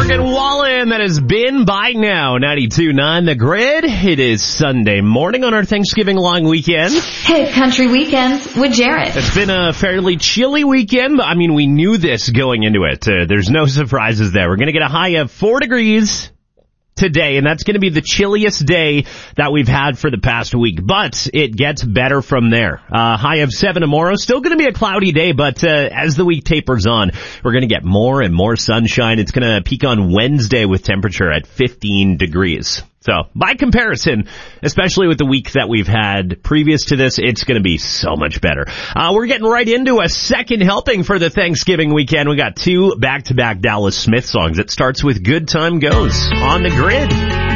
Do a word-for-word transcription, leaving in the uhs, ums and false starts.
Morgan Wallen, that has been by now ninety-two point nine The Grid. It is Sunday morning on our Thanksgiving long weekend. Hey, Country Weekends with Jared. It's been a fairly chilly weekend, but I mean, we knew this going into it. Uh, there's no surprises there. We're going to get a high of four degrees today, and that's going to be the chilliest day that we've had for the past week, but it gets better from there. Uh, high of seven tomorrow, still going to be a cloudy day, but uh, as the week tapers on, we're going to get more and more sunshine. It's going to peak on Wednesday with temperature at fifteen degrees. So, by comparison, especially with the week that we've had previous to this, it's going to be so much better. Uh, we're getting right into a second helping for the Thanksgiving weekend. We got two back-to-back Dallas Smith songs. It starts with Good Time Goes on The Grid.